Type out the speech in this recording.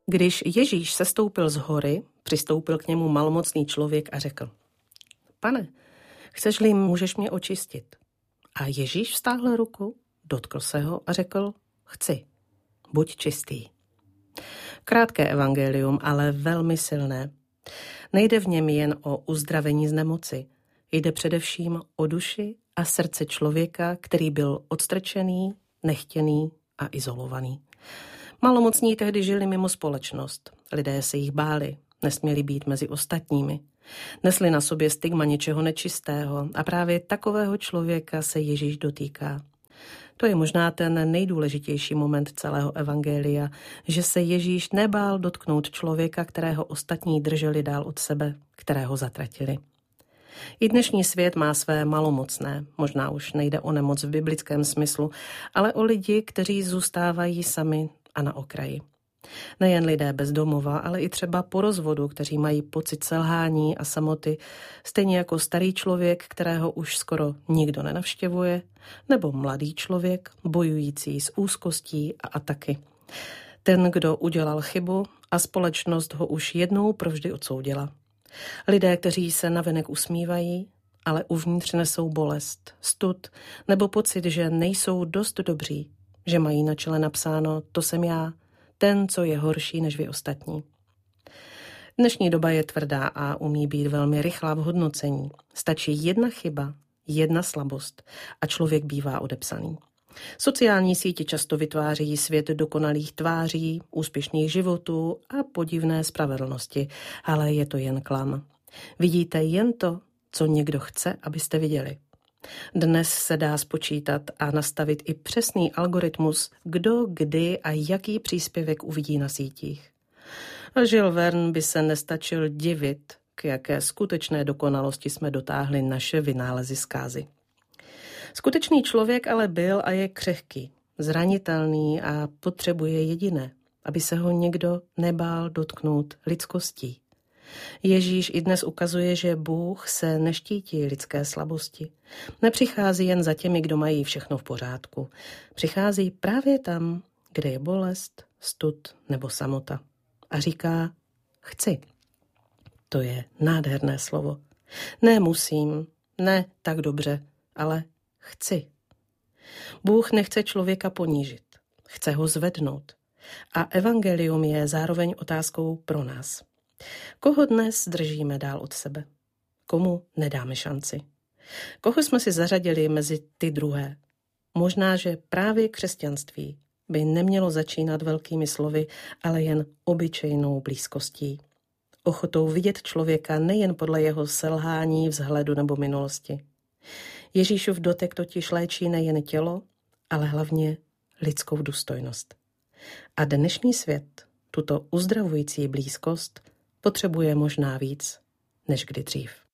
Když Ježíš sestoupil z hory, přistoupil k němu malomocný člověk a řekl: Pane, chceš-li, můžeš mě očistit. A Ježíš vztáhl ruku, dotkl se ho a řekl: Chci, buď čistý. Krátké evangelium, ale velmi silné. Nejde v něm jen o uzdravení z nemoci. Jde především o duši a srdce člověka, který byl odstrčený, nechtěný a izolovaný. Malomocní tehdy žili mimo společnost. Lidé se jich báli, nesměli být mezi ostatními. Nesli na sobě stigma něčeho nečistého a právě takového člověka se Ježíš dotýká. To je možná ten nejdůležitější moment celého evangelia, že se Ježíš nebál dotknout člověka, kterého ostatní drželi dál od sebe, kterého zatratili. I dnešní svět má své malomocné, možná už nejde o nemoc v biblickém smyslu, ale o lidi, kteří zůstávají sami a na okraji. Nejen lidé bez domova, ale i třeba po rozvodu, kteří mají pocit selhání a samoty, stejně jako starý člověk, kterého už skoro nikdo nenavštěvuje, nebo mladý člověk, bojující s úzkostí a ataky. Ten, kdo udělal chybu a společnost ho už jednou provždy odsoudila. Lidé, kteří se navenek usmívají, ale uvnitř nesou bolest, stud nebo pocit, že nejsou dost dobří, že mají na čele napsáno: to jsem já, ten, co je horší než vy ostatní. Dnešní doba je tvrdá a umí být velmi rychlá v hodnocení. Stačí jedna chyba, jedna slabost a člověk bývá odepsaný. Sociální sítě často vytváří svět dokonalých tváří, úspěšných životů a podivné spravedlnosti, ale je to jen klam. Vidíte jen to, co někdo chce, abyste viděli. Dnes se dá spočítat a nastavit i přesný algoritmus, kdo, kdy a jaký příspěvek uvidí na sítích. A Jules Verne by se nestačil divit, k jaké skutečné dokonalosti jsme dotáhli naše vynálezy zkázy. Skutečný člověk ale byl a je křehký, zranitelný a potřebuje jediné, aby se ho někdo nebál dotknout lidskostí. Ježíš i dnes ukazuje, že Bůh se neštítí lidské slabosti. Nepřichází jen za těmi, kdo mají všechno v pořádku. Přichází právě tam, kde je bolest, stud nebo samota. A říká: chci. To je nádherné slovo. Ne musím, ne tak dobře, ale chci. Bůh nechce člověka ponížit. Chce ho zvednout. A evangelium je zároveň otázkou pro nás. Koho dnes držíme dál od sebe? Komu nedáme šanci? Koho jsme si zařadili mezi ty druhé? Možná, že právě křesťanství by nemělo začínat velkými slovy, ale jen obyčejnou blízkostí. Ochotou vidět člověka nejen podle jeho selhání, vzhledu nebo minulosti. Ježíšův dotek totiž léčí nejen tělo, ale hlavně lidskou důstojnost. A dnešní svět tuto uzdravující blízkost potřebuje možná víc než kdy dřív.